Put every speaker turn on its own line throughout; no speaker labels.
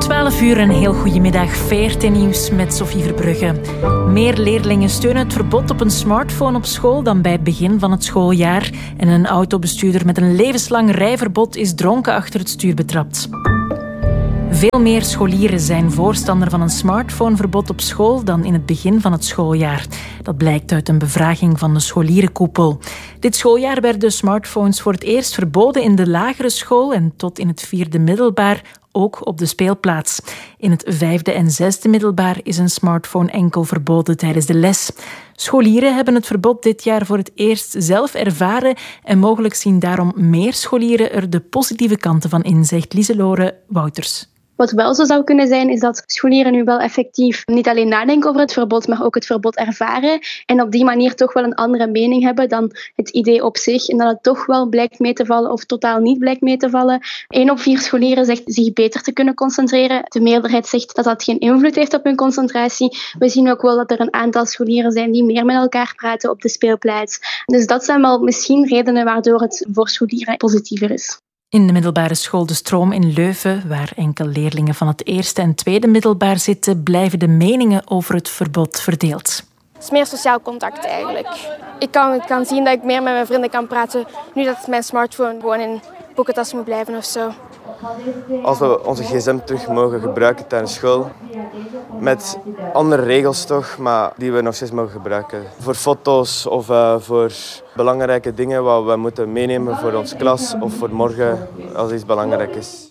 12 uur, een heel goedemiddag. VRT Nieuws met Sophie Verbrugge. Meer leerlingen steunen het verbod op een smartphone op school dan bij het begin van het schooljaar. En een autobestuurder met een levenslang rijverbod is dronken achter het stuur betrapt. Veel meer scholieren zijn voorstander van een smartphoneverbod op school dan in het begin van het schooljaar. Dat blijkt uit een bevraging van de scholierenkoepel. Dit schooljaar werden smartphones voor het eerst verboden in de lagere school en tot in het 4e middelbaar ook op de speelplaats. In het 5e en 6e middelbaar is een smartphone enkel verboden tijdens de les. Scholieren hebben het verbod dit jaar voor het eerst zelf ervaren en mogelijk zien daarom meer scholieren er de positieve kanten van in, zegt Lieselore Wouters.
Wat wel zo zou kunnen zijn, is dat scholieren nu wel effectief niet alleen nadenken over het verbod, maar ook het verbod ervaren. En op die manier toch wel een andere mening hebben dan het idee op zich. En dat het toch wel blijkt mee te vallen of totaal niet blijkt mee te vallen. 1 op 4 scholieren zegt zich beter te kunnen concentreren. De meerderheid zegt dat dat geen invloed heeft op hun concentratie. We zien ook wel dat er een aantal scholieren zijn die meer met elkaar praten op de speelplaats. Dus dat zijn wel misschien redenen waardoor het voor scholieren positiever is.
In de middelbare school De Stroom in Leuven, waar enkel leerlingen van het 1e en 2e middelbaar zitten, blijven de meningen over het verbod verdeeld.
Het is meer sociaal contact eigenlijk. Ik kan zien dat ik meer met mijn vrienden kan praten, nu dat mijn smartphone gewoon in boekentas moet blijven of zo.
Als we onze gsm terug mogen gebruiken tijdens school, met andere regels toch, maar die we nog steeds mogen gebruiken. Voor foto's of voor belangrijke dingen wat we moeten meenemen voor onze klas of voor morgen als iets belangrijk is.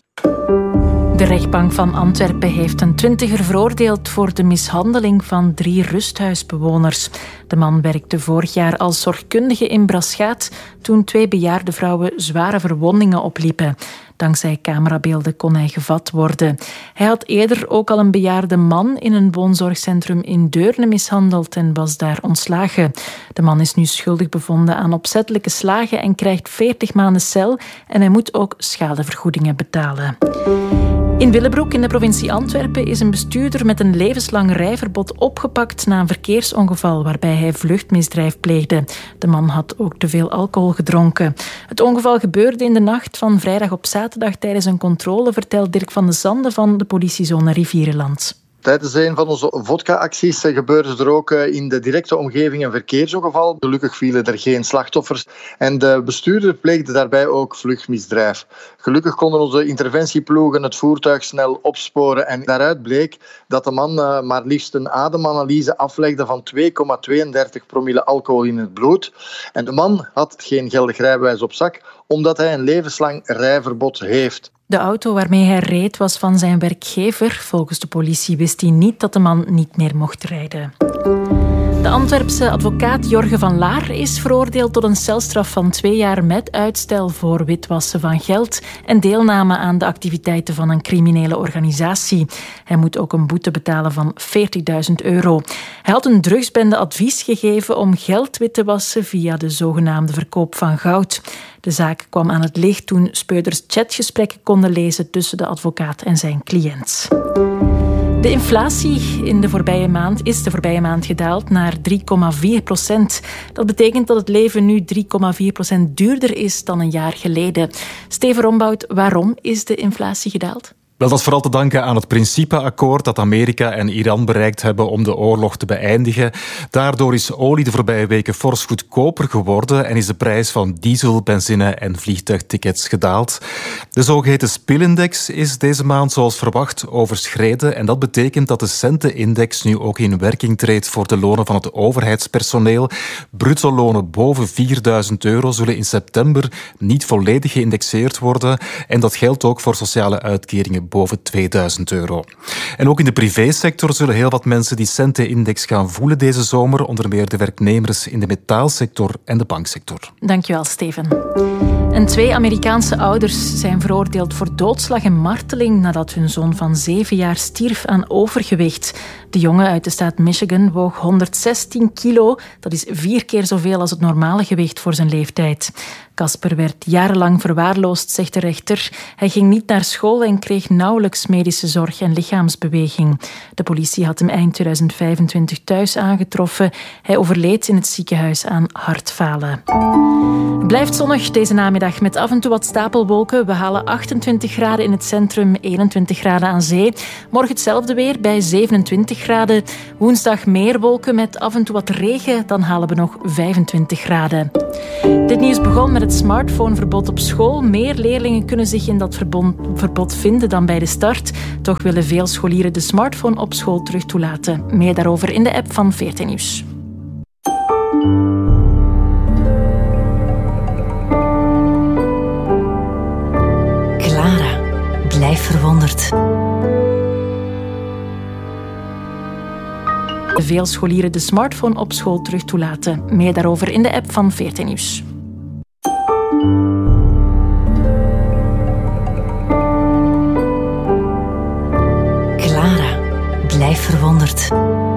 De rechtbank van Antwerpen heeft een 20er veroordeeld voor de mishandeling van 3 rusthuisbewoners. De man werkte vorig jaar als zorgkundige in Braschaat toen 2 bejaarde vrouwen zware verwondingen opliepen. Dankzij camerabeelden kon hij gevat worden. Hij had eerder ook al een bejaarde man in een woonzorgcentrum in Deurne mishandeld en was daar ontslagen. De man is nu schuldig bevonden aan opzettelijke slagen en krijgt 40 maanden cel en hij moet ook schadevergoedingen betalen. In Willebroek in de provincie Antwerpen is een bestuurder met een levenslang rijverbod opgepakt na een verkeersongeval waarbij hij vluchtmisdrijf pleegde. De man had ook te veel alcohol gedronken. Het ongeval gebeurde in de nacht van vrijdag op zaterdag tijdens een controle, vertelt Dirk van de Zande van de politiezone Rivierenland.
Tijdens een van onze vodka-acties gebeurde er ook in de directe omgeving een verkeersongeval. Gelukkig vielen er geen slachtoffers en de bestuurder pleegde daarbij ook vluchtmisdrijf. Gelukkig konden onze interventieploegen het voertuig snel opsporen en daaruit bleek dat de man maar liefst een ademanalyse aflegde van 2,32 promille alcohol in het bloed. En de man had geen geldig rijbewijs op zak, omdat hij een levenslang rijverbod heeft.
De auto waarmee hij reed was van zijn werkgever. Volgens de politie wist hij niet dat de man niet meer mocht rijden. De Antwerpse advocaat Jorge van Laar is veroordeeld tot een celstraf van 2 jaar met uitstel voor witwassen van geld en deelname aan de activiteiten van een criminele organisatie. Hij moet ook een boete betalen van €40.000. Hij had een drugsbende advies gegeven om geld wit te wassen via de zogenaamde verkoop van goud. De zaak kwam aan het licht toen speurders chatgesprekken konden lezen tussen de advocaat en zijn cliënt. De inflatie is de voorbije maand gedaald naar 3,4%. Dat betekent dat het leven nu 3,4% duurder is dan een jaar geleden. Steven Rombout, waarom is de inflatie gedaald?
Wel, dat is vooral te danken aan het principeakkoord dat Amerika en Iran bereikt hebben om de oorlog te beëindigen. Daardoor is olie de voorbije weken fors goedkoper geworden en is de prijs van diesel, benzine en vliegtuigtickets gedaald. De zogeheten spilindex is deze maand zoals verwacht overschreden en dat betekent dat de centenindex nu ook in werking treedt voor de lonen van het overheidspersoneel. Bruto lonen boven €4.000 zullen in september niet volledig geïndexeerd worden en dat geldt ook voor sociale uitkeringen boven €2.000. En ook in de privésector zullen heel wat mensen die centenindex gaan voelen deze zomer, onder meer de werknemers in de metaalsector en de banksector.
Dankjewel, Steven. En 2 Amerikaanse ouders zijn veroordeeld voor doodslag en marteling nadat hun zoon van 7 jaar stierf aan overgewicht. De jongen uit de staat Michigan woog 116 kilo. Dat is 4 keer zoveel als het normale gewicht voor zijn leeftijd. Casper werd jarenlang verwaarloosd, zegt de rechter. Hij ging niet naar school en kreeg nauwelijks medische zorg en lichaamsbeweging. De politie had hem eind 2025 thuis aangetroffen. Hij overleed in het ziekenhuis aan hartfalen. Het blijft zonnig deze namiddag met af en toe wat stapelwolken. We halen 28 graden in het centrum, 21 graden aan zee. Morgen hetzelfde weer bij 27 graden. Woensdag meer wolken met af en toe wat regen. Dan halen we nog 25 graden. Dit nieuws begon met het smartphoneverbod op school. Meer leerlingen kunnen zich in dat verbod vinden dan bij de start. Toch willen veel scholieren de smartphone op school terug toelaten. Meer daarover in de app van VRT Nieuws.
Clara, blijf verwonderd.
Veel scholieren de smartphone op school terug toelaten. Meer daarover in de app van VRT Nieuws.
Clara, blijf verwonderd.